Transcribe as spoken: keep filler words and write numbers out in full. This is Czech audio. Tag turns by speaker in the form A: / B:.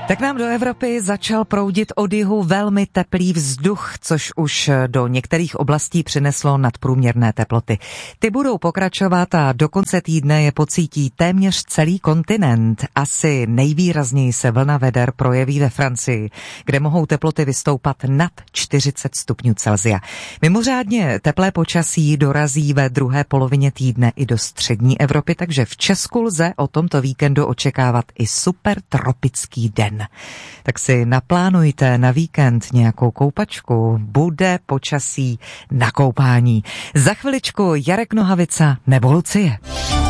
A: Tak nám do Evropy začal proudit od jihu velmi teplý vzduch, což už do některých oblastí přineslo nadprůměrné teploty. Ty budou pokračovat a do konce týdne je pocítí téměř celý kontinent. Asi nejvýrazněji se vlna veder projeví ve Francii, kde mohou teploty vystoupat nad čtyřicet stupňů Celsia. Mimořádně teplé počasí dorazí ve druhé polovině týdne i do střední Evropy, takže v Česku lze o tomto víkendu očekávat i super tropický den. Tak si naplánujte na víkend nějakou koupačku, bude počasí na koupání. Za chviličku Jarek Nohavica nebo Lucie.